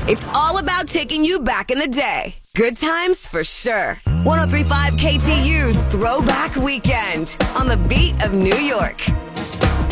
It's all about taking you back in the day. Good times for sure. 103.5 KTU's Throwback Weekend on the beat of New York.